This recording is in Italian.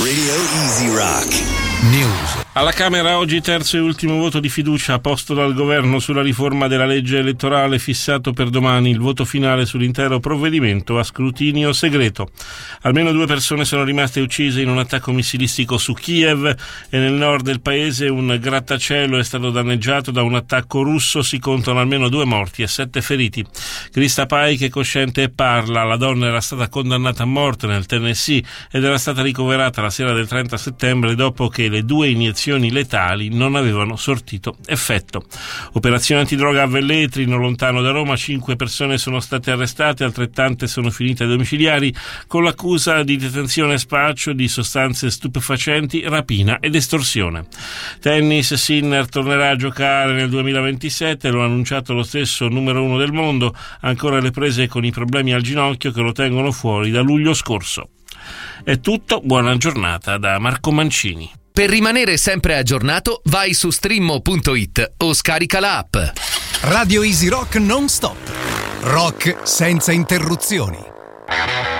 Radio Easy Rock. News. Alla Camera oggi terzo e ultimo voto di fiducia posto dal governo sulla riforma della legge elettorale, fissato per domani il voto finale sull'intero provvedimento a scrutinio segreto. Almeno 2 persone sono rimaste uccise in un attacco missilistico su Kiev e nel nord del paese un grattacielo è stato danneggiato da un attacco russo. Si contano almeno 2 morti e 7 feriti. Krista Paik è cosciente e parla. La donna era stata condannata a morte nel Tennessee ed era stata ricoverata la sera del 30 settembre dopo che le 2 iniezioni letali non avevano sortito effetto. Operazione antidroga a Velletri, lontano da Roma. 5 persone sono state arrestate, altrettante sono finite ai domiciliari con l'accusa di detenzione e spaccio di sostanze stupefacenti, rapina ed estorsione. Tennis, Sinner tornerà a giocare nel 2027, lo ha annunciato lo stesso numero 1 del mondo. Ancora le prese con i problemi al ginocchio che lo tengono fuori da luglio scorso. È tutto, buona giornata da Marco Mancini. Per rimanere sempre aggiornato, vai su streammo.it o scarica la app. Radio Easy Rock non stop. Rock senza interruzioni.